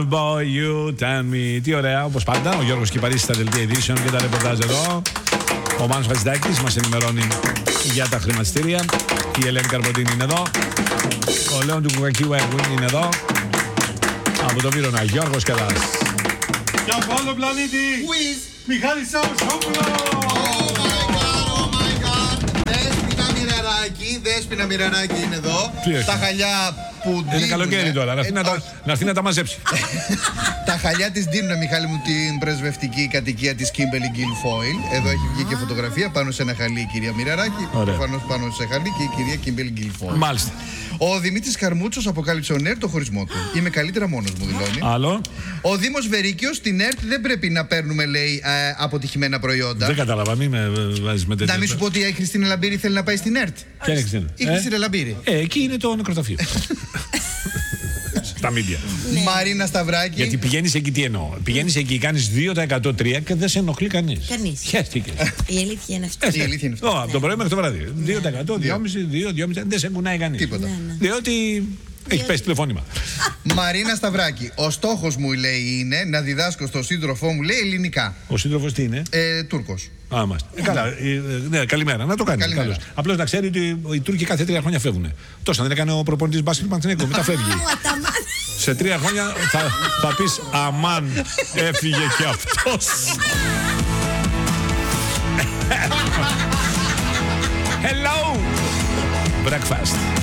Boy, you tell me. Τι ωραία, όπως πάντα. Ο Γιώργος Κυπαρής στα δελτία ειδήσεων και τα ρεπορτάζ εδώ. Ο Μάνος Χατζηδάκης μας ενημερώνει για τα χρηματιστήρια. Η Ελένη Καρποντίνη είναι εδώ. Ο Λέων του Κουκακίου είναι εδώ. Από το Βύρωνα, Γιώργος Κεδάς. Και από άλλο πλανήτη, Μιχάλης Σαββόπουλος. Δέσποινα Μοιραράκη είναι εδώ. Τα χαλιά που είναι καλοκαίρι τώρα, να έρθει να τα μαζέψει. Τα χαλιά της δίνουν, Μιχάλη μου, την πρεσβευτική κατοικία της Kimberly Guilfoyle. Εδώ έχει βγει και φωτογραφία πάνω σε ένα χαλί η κυρία Μοιραράκη. Προφανώς πάνω σε χαλί και η κυρία Kimberly Guilfoyle. Μάλιστα. Ο Δημήτρης Καρμούτσος αποκάλυψε ο ΕΡΤ το χωρισμό του. Είμαι καλύτερα μόνος μου, δηλώνει. Άλλο. Ο Δήμος Βερίκιος στην ΕΡΤ δεν πρέπει να παίρνουμε, λέει, αποτυχημένα προϊόντα. Δεν κατάλαβα, μην με βάζεις με τέτοια. Να μην σου πω ότι η Χριστίνα Λαμπύρη θέλει να πάει στην ΕΡΤ. Ποια είναι η Χριστίνα? Η Χριστίνα Λαμπύρη. Εκεί είναι το νεκροταφείο. Στα μίντια. Μαρίνα Σταυράκη. Γιατί πηγαίνεις εκεί, τι εννοώ. Πηγαίνεις εκεί, κάνεις 2% 3 και δεν σε ενοχλεί κανείς. Κανείς. Χαίρεστηκες. Η αλήθεια είναι αυτή. Η αλήθεια είναι αυτή. Από το πρωί μέχρι το βράδυ. 2%, 2,5% δεν σε κουνάει κανείς. Τίποτα. Διότι έχει πέσει τηλεφώνημα. Μαρίνα Σταυράκη. Ο στόχος μου, λέει, είναι να διδάσκω στον σύντροφό μου, λέει, ελληνικά. Ο σύντροφος τι είναι? Τούρκος. Καλά. Ναι, καλημέρα. Να το κάνει. Απλώς να ξέρει ότι οι Τούρκοι κάθε 3 χρόνια φεύγουν. Τόσο δεν έκανε ο προπονητής μπάσκετ Παναθηναϊκού. Μετά φεύγει. Σε 3 χρόνια θα πεις αμάν, έφυγε και αυτός. Hello! Breakfast.